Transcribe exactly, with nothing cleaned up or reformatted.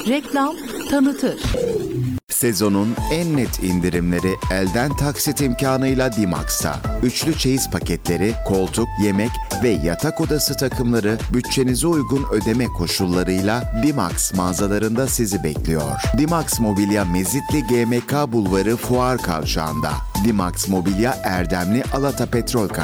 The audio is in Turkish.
Reklam tanıtır. Sezonun en net indirimleri elden taksit imkanıyla Dimax'ta. Üçlü çeyiz paketleri, koltuk, yemek ve yatak odası takımları bütçenize uygun ödeme koşullarıyla Dimax mağazalarında sizi bekliyor. Dimax Mobilya Mezitli G M K Bulvarı Fuar Kavşağı'nda. Dimax Mobilya Erdemli Alata Petrol